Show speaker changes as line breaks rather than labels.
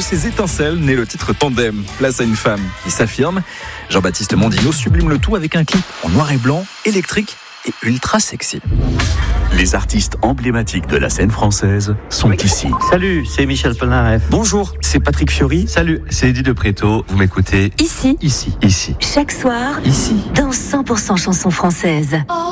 ces étincelles naît le titre Tandem, place à une femme qui s'affirme. Jean-Baptiste Mondino sublime le tout avec un clip en noir et blanc, électrique et ultra sexy.
Les artistes emblématiques de la scène française sont ici.
Salut, c'est Michel Polnareff.
Bonjour, c'est Patrick Fiori.
Salut, c'est Eddie de Préto. Vous m'écoutez
Ici,
ici.
chaque soir,
Ici.
dans 100% chansons françaises.